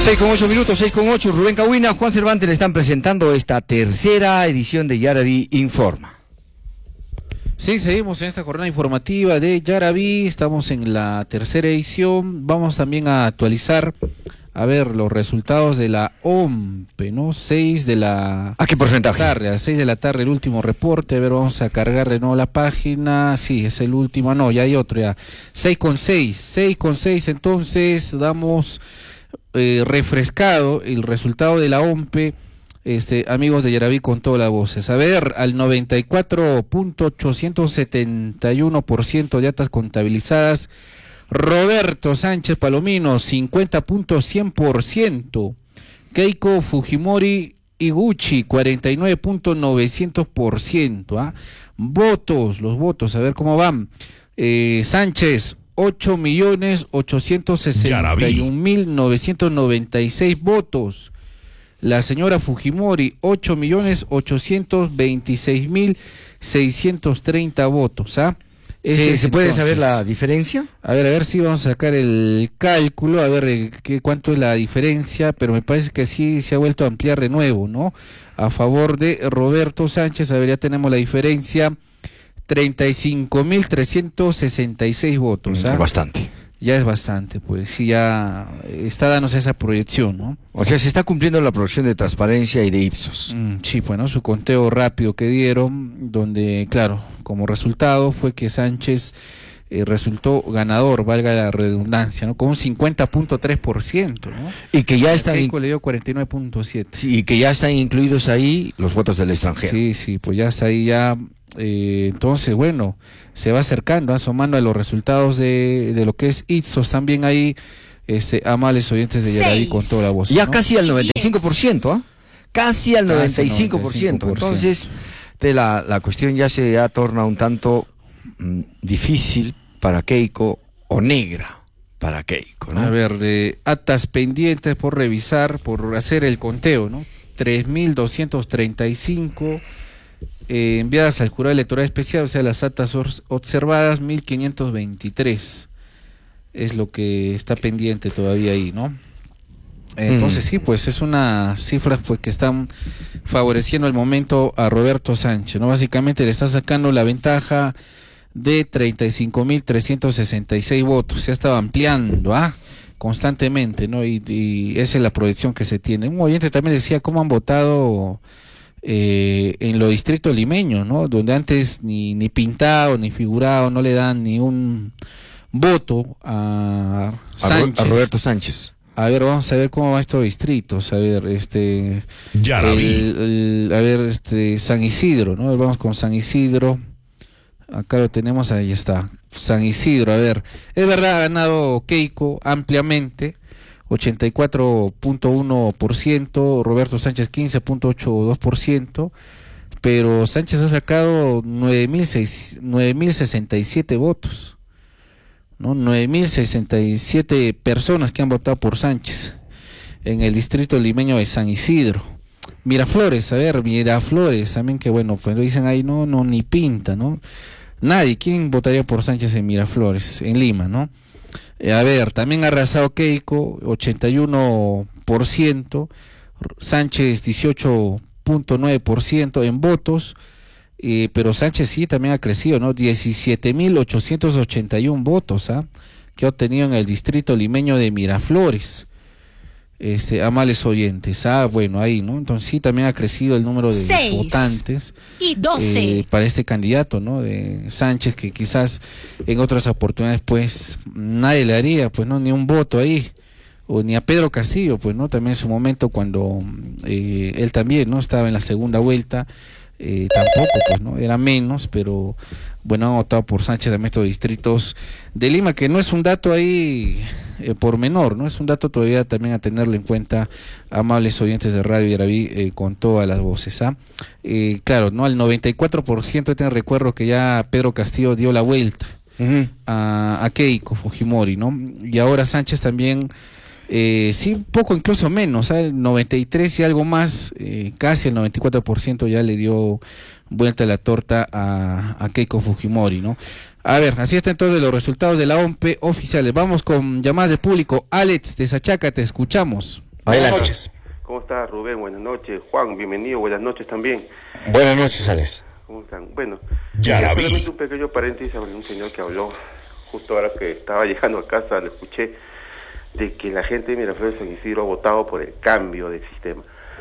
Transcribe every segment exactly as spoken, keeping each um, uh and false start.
seis con ocho minutos, seis con ocho, Rubén Cahuina, Juan Cervantes le están presentando esta tercera edición de Yaraví Informa. Sí, seguimos en esta jornada informativa de Yaraví, estamos en la tercera edición, vamos también a actualizar, a ver, los resultados de la O M P, ¿no? seis de la... ¿A qué porcentaje? Tarde, a seis de la tarde el último reporte, a ver, vamos a cargar de nuevo la página, sí, es el último, no, ya hay otro ya, seis con seis, seis con seis, entonces damos... Eh, refrescado el resultado de la O M P, este, amigos de Yaraví con todas las voces. A ver, al noventa y cuatro punto ochocientos setenta y uno por ciento de actas contabilizadas, Roberto Sánchez Palomino, cincuenta punto cien por ciento, Keiko Fujimori Iguchi, cuarenta y nueve punto novecientos por ciento, ¿ah? Votos, los votos, a ver cómo van. Eh, Sánchez, ocho millones ochocientos sesenta y un mil novecientos noventa y seis votos. La señora Fujimori, ocho millones ochocientos veintiséis mil seiscientos treinta votos. ¿Ah? ¿Se, ¿Se puede saber la diferencia? A ver, a ver si vamos a sacar el cálculo, a ver eh, qué, cuánto es la diferencia, pero me parece que sí se ha vuelto a ampliar de nuevo, ¿no? A favor de Roberto Sánchez, a ver, ya tenemos la diferencia. treinta y cinco mil trescientos sesenta y seis votos. ¿Ah? Bastante. Ya es bastante, pues sí, ya está dándose esa proyección, ¿no? O sea, se está cumpliendo la proyección de transparencia y de Ipsos. Mm, sí, bueno, su conteo rápido que dieron, donde, claro, como resultado fue que Sánchez eh, resultó ganador, valga la redundancia, ¿no? Con un cincuenta punto tres por ciento, ¿no? Y que ya están... Keiko le dio cuarenta y nueve punto siete. Sí, y que ya están incluidos ahí los votos del extranjero. Sí, sí, pues ya está ahí ya... Eh, entonces, bueno, se va acercando, asomando a los resultados de, de lo que es Ipsos también ahí, este, amables oyentes de Yaraví con toda la voz. Ya, ¿no? Casi al noventa y cinco por ciento, ¿ah? ¿eh? Casi al noventa y cinco por ciento. Entonces, de la, la cuestión ya se ya torna un tanto mm, difícil para Keiko o negra para Keiko, ¿no? A ver, de actas pendientes por revisar, por hacer el conteo, ¿no? tres mil doscientos treinta y cinco... Eh, enviadas al jurado electoral especial, o sea, las actas observadas, mil quinientos veintitrés es lo que está pendiente todavía ahí, ¿no? Entonces mm. sí, pues es una cifra pues que están favoreciendo al momento a Roberto Sánchez, ¿no? Básicamente le está sacando la ventaja de treinta y cinco mil trescientos sesenta y seis votos, se ha estado ampliando, ¿ah? Constantemente, ¿no? Y, y esa es la proyección que se tiene. Un oyente también decía cómo han votado... Eh, en los distritos limeños, ¿no? Donde antes ni, ni pintado ni figurado no le dan ni un voto a Sánchez. A Roberto Sánchez. A ver, vamos a ver cómo van estos distritos. A ver, este, ya la vi. El, el, a ver, este, San Isidro, ¿no? Vamos con San Isidro. Acá lo tenemos, ahí está. San Isidro, a ver. Es verdad, ha ganado Keiko ampliamente. ochenta y cuatro punto uno por ciento, Roberto Sánchez quince punto ochenta y dos por ciento, pero Sánchez ha sacado nueve mil sesenta y siete votos, ¿no? nueve mil sesenta y siete personas que han votado por Sánchez en el distrito limeño de San Isidro. Miraflores, a ver, Miraflores también, que bueno, pues lo dicen ahí, no, no, ni pinta, ¿no? Nadie, ¿quién votaría por Sánchez en Miraflores, en Lima, ¿no? Eh, a ver, también ha arrasado Keiko, ochenta y uno por ciento, Sánchez dieciocho punto nueve por ciento en votos, eh, pero Sánchez sí también ha crecido, ¿no? diecisiete mil ochocientos ochenta y uno votos, ¿ah? Que ha obtenido en el distrito limeño de Miraflores. Este, amables oyentes, ah, bueno, ahí, ¿no? Entonces sí también ha crecido el número de Seis votantes y doce eh, para este candidato, ¿no? De Sánchez, que quizás en otras oportunidades, pues, nadie le haría, pues, no, ni un voto ahí, o ni a Pedro Castillo, pues, ¿no? También en su momento cuando eh, él también, ¿no? Estaba en la segunda vuelta, eh, tampoco, pues, ¿no? Era menos, pero bueno, han votado por Sánchez también estos distritos de Lima, que no es un dato ahí eh, por menor, ¿no? Es un dato todavía también a tenerlo en cuenta, amables oyentes de Radio Yaraví, eh, con todas las voces, ¿ah? Eh, claro, ¿no? Al noventa y cuatro por ciento te recuerdo que ya Pedro Castillo dio la vuelta uh-huh. a, a Keiko Fujimori, ¿no? Y ahora Sánchez también... Eh, sí, un poco incluso menos, ¿sabes? El noventa y tres y algo más, eh, casi el noventa y cuatro por ciento ya le dio vuelta a la torta a, a Keiko Fujimori, ¿no? A ver, así están entonces los resultados de la O M P oficiales. Vamos con llamadas de público. Alex de Sachaca, te escuchamos. Buenas noches. ¿Cómo está, Rubén? Buenas noches. Juan, bienvenido. Buenas noches también. Buenas noches, Alex. ¿Cómo están? Bueno, ya la vi. Solamente un pequeño paréntesis sobre un señor que habló justo ahora que estaba llegando a casa, le escuché de que la gente de Miraflores San Isidro ha votado por el cambio del sistema.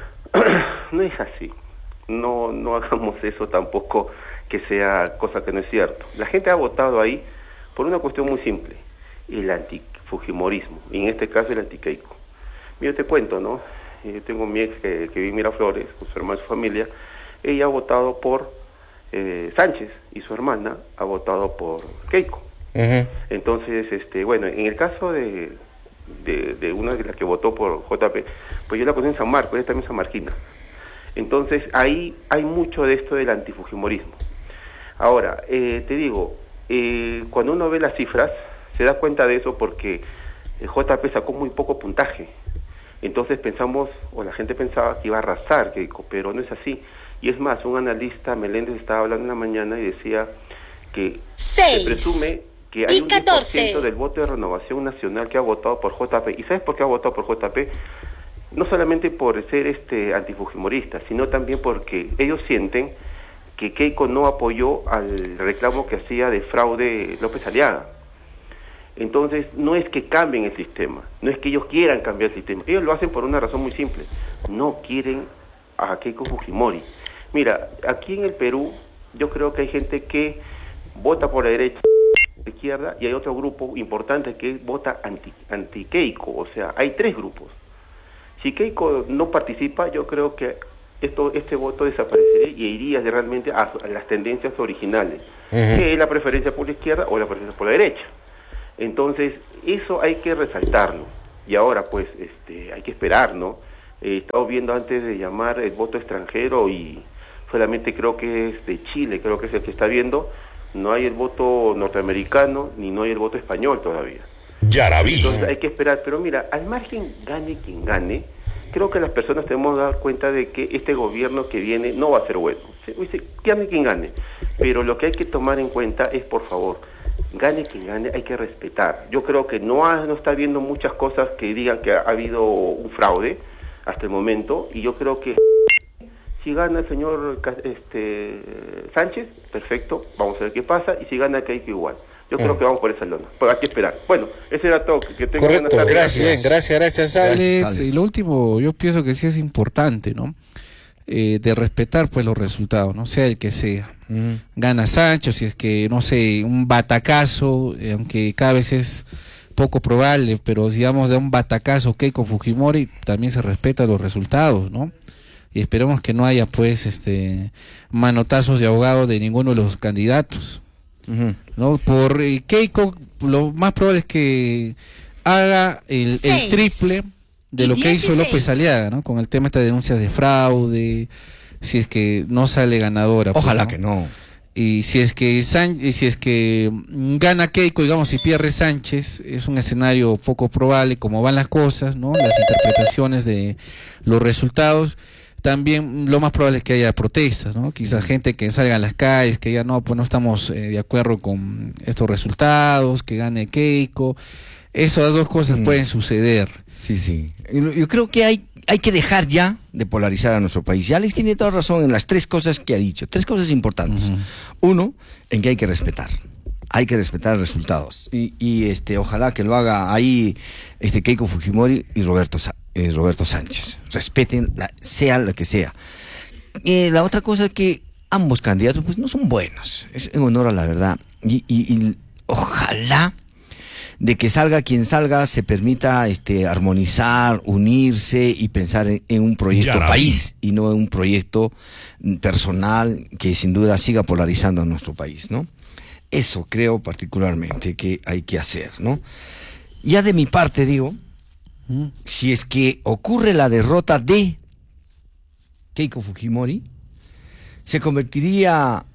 No es así. No, no hagamos eso tampoco que sea cosa que no es cierto. La gente ha votado ahí por una cuestión muy simple, el antifujimorismo, y en este caso el antiqueico. Mira, te cuento, ¿no? Yo tengo mi ex que, que vive en Miraflores, con su hermana y su familia. Ella ha votado por eh, Sánchez y su hermana ha votado por Keiko. Uh-huh. Entonces, este, bueno, en el caso de, de, de una de las que votó por J P, pues yo la conocí en San Marcos, ella también es sanmarquina. Entonces, ahí hay mucho de esto del antifujimorismo. Ahora, eh, te digo, eh, cuando uno ve las cifras, se da cuenta de eso porque el J P sacó muy poco puntaje. Entonces pensamos, o la gente pensaba que iba a arrasar Keiko, pero no es así. Y es más, un analista, Meléndez, estaba hablando en la mañana y decía que Seis. se presume que hay un diez por ciento del voto de Renovación Nacional que ha votado por J P. ¿Y sabes por qué ha votado por J P? No solamente por ser este antifujimorista, sino también porque ellos sienten que Keiko no apoyó al reclamo que hacía de fraude López Aliaga. Entonces, no es que cambien el sistema, no es que ellos quieran cambiar el sistema, ellos lo hacen por una razón muy simple, no quieren a Keiko Fujimori. Mira, aquí en el Perú, yo creo que hay gente que vota por la derecha, por la izquierda, y hay otro grupo importante que vota anti, anti Keiko, o sea, hay tres grupos. Si Keiko no participa, yo creo que esto, este voto desaparecería y iría realmente a, a las tendencias originales, uh-huh. que es la preferencia por la izquierda o la preferencia por la derecha. Entonces, eso hay que resaltarlo. Y ahora, pues, este, hay que esperar, ¿no? He estado viendo antes de llamar el voto extranjero y solamente creo que es de Chile, creo que es el que está viendo. No hay el voto norteamericano ni no hay el voto español todavía. Ya la vi. Entonces hay que esperar. Pero mira, al margen gane quien gane, creo que las personas tenemos que dar cuenta de que este gobierno que viene no va a ser bueno. Dice, gane quien gane. Pero lo que hay que tomar en cuenta es, por favor, gane quien gane, hay que respetar. Yo creo que no, ha, no está habiendo muchas cosas que digan que ha habido un fraude hasta el momento, y yo creo que si gana el señor este, Sánchez, perfecto, vamos a ver qué pasa, y si gana Keiko igual. Yo creo mm. que vamos por esa lona, pero hay que esperar. Bueno, ese era todo, que tenga buenas tardes. Gracias, bien, gracias, gracias Alex. Gracias, Alex. Y lo último, yo pienso que sí es importante, ¿no? Eh, de respetar pues los resultados, no sea el que sea. Mm. Gana Sánchez, si es que, no sé, un batacazo, eh, aunque cada vez es poco probable, pero digamos de un batacazo Keiko Fujimori, también se respeta los resultados, ¿no? Y esperemos que no haya pues este manotazos de ahogado de ninguno de los candidatos. Uh-huh. ¿No? Por eh, Keiko lo más probable es que haga el, el triple de lo que hizo López Aliaga, ¿no? Con el tema de estas denuncias de fraude, si es que no sale ganadora. Ojalá pues, ¿no? que no. Y si es que San, y si es que gana Keiko, digamos, si pierde Sánchez, es un escenario poco probable, como van las cosas, ¿no? Las interpretaciones de los resultados. También lo más probable es que haya protestas, ¿no? Quizás gente que salga a las calles, que ya no, pues no estamos eh, de acuerdo con estos resultados, que gane Keiko. Esas dos cosas mm. pueden suceder. Sí, sí. Yo creo que hay, hay que dejar ya de polarizar a nuestro país. Y Alex tiene toda razón en las tres cosas que ha dicho. Tres cosas importantes. Uh-huh. Uno, en que hay que respetar. Hay que respetar resultados. Y, y este, ojalá que lo haga ahí este Keiko Fujimori y Roberto, eh, Roberto Sánchez. Respeten, la, sea lo que sea. Eh, la otra cosa es que ambos candidatos pues no son buenos. Es en honor a la verdad. Y, y, y ojalá de que salga quien salga se permita este armonizar, unirse y pensar en, en un proyecto país y no en un proyecto personal que sin duda siga polarizando a nuestro país, ¿no? Eso creo particularmente que hay que hacer, ¿no? Ya de mi parte digo, mm. si es que ocurre la derrota de Keiko Fujimori, se convertiría,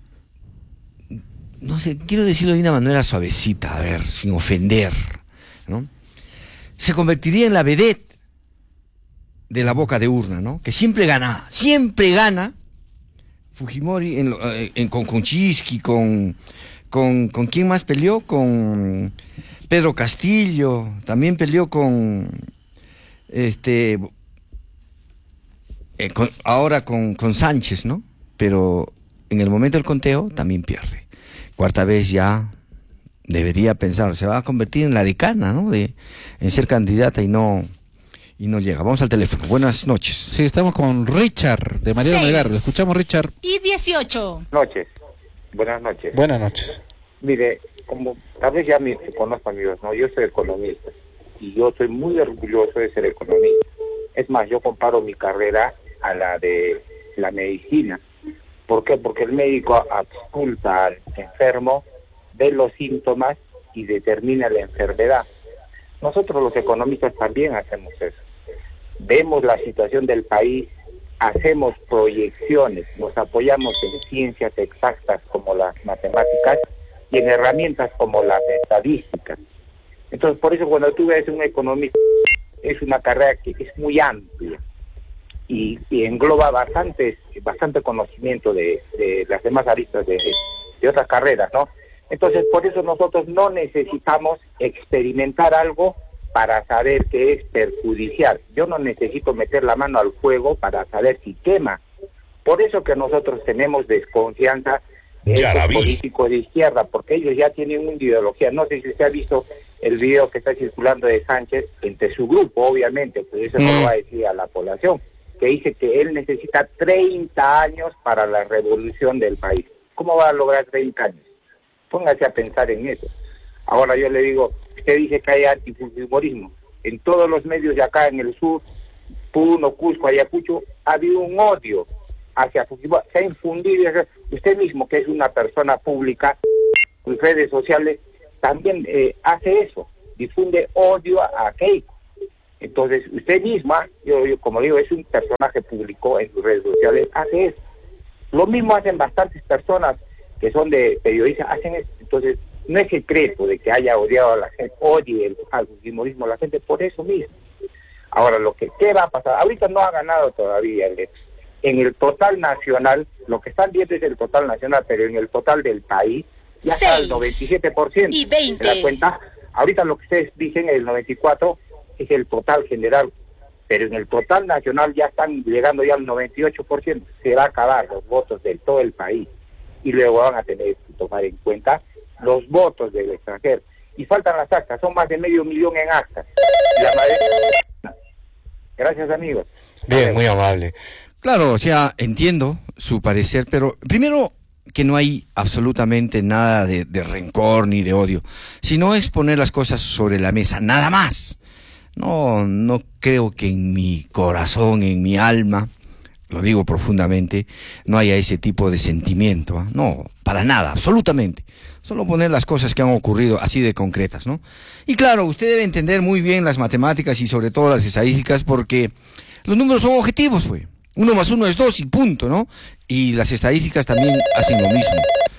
no sé, quiero decirlo de una manera suavecita, a ver, sin ofender, ¿no? Se convertiría en la vedette de la boca de urna, ¿no? Que siempre gana, siempre gana Fujimori en, en, con Kuczynski, con, con, con ¿quién más peleó? Con Pedro Castillo, también peleó con este eh, con, ahora con, con Sánchez, ¿no? Pero en el momento del conteo también pierde. Cuarta vez ya debería pensar, se va a convertir en la decana, ¿no? De, en ser candidata y no... Y no llega. Vamos al teléfono. Buenas noches. Sí, estamos con Richard, de Mariano Melgar. Lo escuchamos, Richard. Y dieciocho. Noches. Buenas noches. Buenas noches. Mire, como tal vez ya me conozco, amigos, ¿no? Yo soy economista y yo estoy muy orgulloso de ser economista. Es más, yo comparo mi carrera a la de la medicina. ¿Por qué? Porque el médico ausculta al enfermo, ve los síntomas y determina la enfermedad. Nosotros los economistas también hacemos eso. Vemos la situación del país, hacemos proyecciones, nos apoyamos en ciencias exactas como las matemáticas y en herramientas como las estadísticas. Entonces, por eso cuando tú ves un economista, es una carrera que es muy amplia y, y engloba bastante, bastante conocimiento de, de las demás aristas de, de otras carreras, ¿no? Entonces, por eso nosotros no necesitamos experimentar algo para saber que es perjudicial. Yo no necesito meter la mano al fuego para saber si quema. Por eso que nosotros tenemos desconfianza de los políticos de izquierda, porque ellos ya tienen una ideología. No sé si usted ha visto el video que está circulando de Sánchez, entre su grupo, obviamente, pues eso no lo va a decir a la población, que dice que él necesita treinta años para la revolución del país. ¿Cómo va a lograr treinta años? Póngase a pensar en eso. Ahora yo le digo, usted dice que hay antifujimorismo. En todos los medios de acá en el sur, Puno, Cusco, Ayacucho, ha habido un odio hacia Fujimori. Se ha infundido, usted mismo que es una persona pública, en redes sociales, también eh, hace eso, difunde odio a, a Keiko. Entonces, usted misma, yo, yo como digo, es un personaje público en sus redes sociales, hace eso. Lo mismo hacen bastantes personas que son de periodistas, hacen eso. Entonces, no es secreto de que haya odiado a la gente, odie el, al fujimorismo a la gente por eso mismo. Ahora, lo que ¿qué va a pasar? Ahorita no ha ganado todavía. El, en el total nacional, lo que están viendo es el total nacional, pero en el total del país, ya está el noventa y siete por ciento y veinte de la cuenta. Ahorita lo que ustedes dicen, el noventa y cuatro por ciento es el total general, pero en el total nacional ya están llegando ya al noventa y ocho por ciento. Se va a acabar los votos de todo el país y luego van a tener que tomar en cuenta los votos del extranjero. Y faltan las actas, son más de medio millón en actas. La madre... Gracias, amigos. Bien, muy amable. Claro, o sea, entiendo su parecer, pero primero que no hay absolutamente nada de, de rencor ni de odio, sino es poner las cosas sobre la mesa, nada más. No, no creo que en mi corazón, en mi alma, lo digo profundamente, no haya ese tipo de sentimiento, ¿eh? No, para nada, absolutamente. Solo poner las cosas que han ocurrido así de concretas, ¿no? Y claro, usted debe entender muy bien las matemáticas y sobre todo las estadísticas, porque los números son objetivos, pues. Uno más uno es dos y punto, ¿no? Y las estadísticas también hacen lo mismo.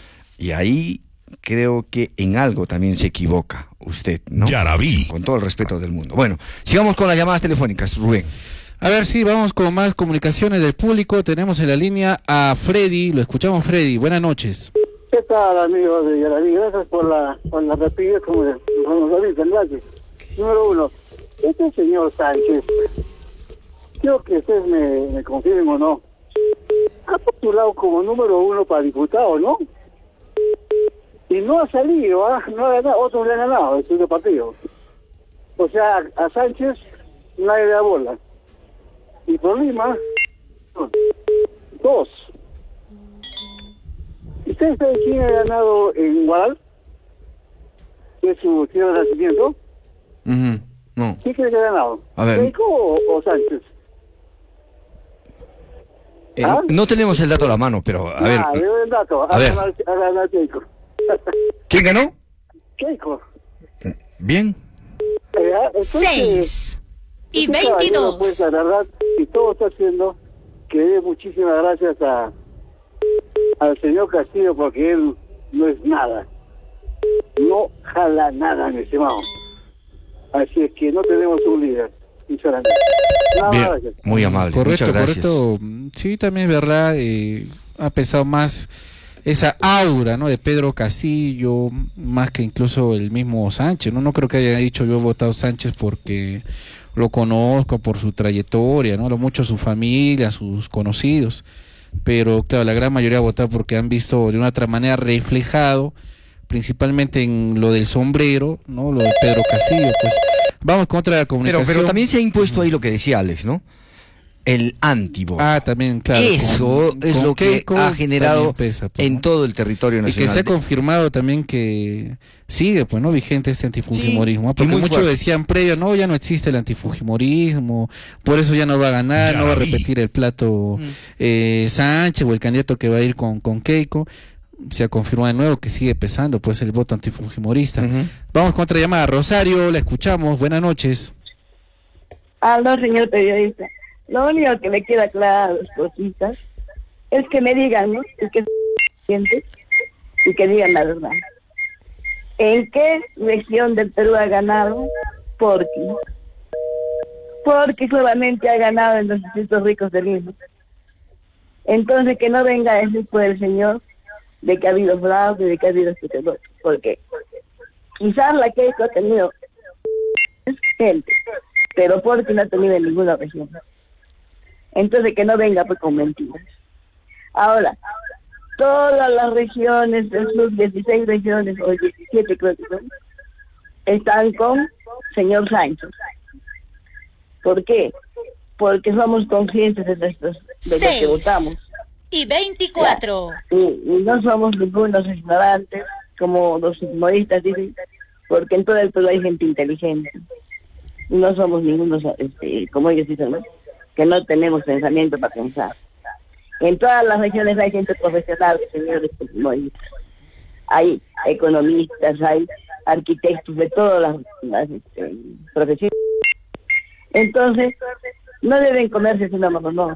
Y ahí creo que en algo también se equivoca usted, ¿no? Ya la vi. Con todo el respeto del mundo. Bueno, sigamos con las llamadas telefónicas, Rubén. A ver, sí, vamos con más comunicaciones del público. Tenemos en la línea a Freddy. Lo escuchamos, Freddy. Buenas noches. ¿Qué tal, amigos de Yaraví? Gracias por la, por la rapidez como nos dicen, gracias. Número uno, este señor Sánchez, quiero que ustedes me, me confirmen o no, ha postulado como número uno para diputado, ¿no? Y no ha salido, ¿ah? No ha ganado, otros le han ganado, es un partido. O sea, a Sánchez nadie le da bola. Y por Lima, dos. ¿Ustedes saben quién ha ganado en Guadal? ¿Qué es su tierra de nacimiento? Uh-huh. No. ¿Quién cree que ha ganado? A ver. ¿Keiko o, o Sánchez? Eh, ¿Ah? No tenemos el dato a la mano, pero a Ah, ver. le doy el dato. A Ha ver. ganado, ha ganado Keiko. ¿Quién ganó? Keiko. Bien. Eh, entonces, seis y este caballero, veintidós. pues la verdad, y todo está haciendo que dé muchísimas gracias a al señor Castillo, porque él no es nada. No jala nada, mi estimado. Así es que no tenemos un líder, sinceramente. Nada, Bien. gracias. Muy amable. Correcto, Muchas gracias. correcto. Sí, también es verdad. Eh, ha pesado más esa aura, ¿no? De Pedro Castillo, más que incluso el mismo Sánchez. No, no creo que haya dicho yo he votado Sánchez porque lo conozco por su trayectoria, ¿no? Lo mucho su familia, sus conocidos, pero claro, la gran mayoría ha votado porque han visto de una otra manera reflejado, principalmente en lo del sombrero, ¿no? Lo de Pedro Castillo, pues vamos con otra comunicación. Pero, pero también se ha impuesto ahí lo que decía Alex, ¿no? El antivoto. Ah, también, claro. Eso con, es con lo que Keiko ha generado pesa, pues, en ¿no? todo el territorio nacional. Y que se ha confirmado también que sigue, pues, ¿no? Vigente este antifujimorismo. Sí, porque muchos fuerte. decían previo, no, ya no existe el antifujimorismo, por eso ya no va a ganar, ya no va a repetir el plato mm. eh, Sánchez o el candidato que va a ir con, con Keiko. Se ha confirmado de nuevo que sigue pesando, pues, el voto antifujimorista. Uh-huh. Vamos con otra llamada. Rosario, la escuchamos. Buenas noches. Aló, señor periodista. Lo único que me queda claro, las cositas, es que me digan, ¿no? Y que siente y que digan la verdad. ¿En qué región del Perú ha ganado? Porque porque solamente ha ganado en los distritos ricos del Lima. Entonces que no venga a decir por el señor de que ha habido fraude, de que ha habido especulación, porque quizás la que ha tenido es gente, pero porque no ha tenido en ninguna región. Entonces que no venga pues con mentiras. Ahora, todas las regiones de sus dieciséis regiones, o diecisiete creo que son, están con señor Sánchez. ¿Por qué? Porque somos conscientes de, nuestros, de lo que votamos. Y veinticuatro. Y, y no somos ningunos ignorantes, como los humoristas dicen, porque en todo el Perú hay gente inteligente. Y no somos ningunos, este, como ellos dicen, ¿no? Que no tenemos pensamiento para pensar. En todas las regiones hay gente profesional, señores humoristas. Hay economistas, hay arquitectos de todas las, las este, profesiones. Entonces, no deben comerse ese número, no.